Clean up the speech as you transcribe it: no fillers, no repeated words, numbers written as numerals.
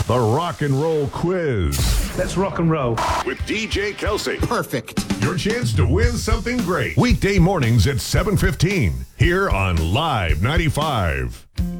The Rock and Roll Quiz. Let's rock and roll. With DJ Kelsey. Perfect. Your chance to win something great. Weekday mornings at 7:15 here on Live 95.